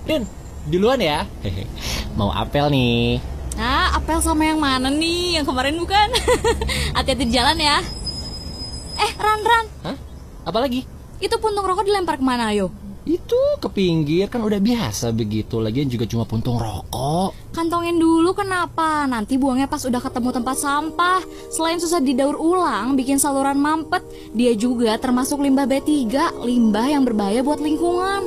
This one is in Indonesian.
Din, duluan ya. Mau apel nih. Nah, apel sama yang mana nih? Yang kemarin bukan? Hati-hati di jalan ya. Ran. Hah? Apa lagi? Itu puntung rokok dilempar kemana, ayo? Itu ke pinggir, kan udah biasa begitu. Lagian juga cuma puntung rokok. Kantongin dulu kenapa? Nanti buangnya pas udah ketemu tempat sampah. Selain susah didaur ulang, bikin saluran mampet, dia juga termasuk limbah B3, limbah yang berbahaya buat lingkungan.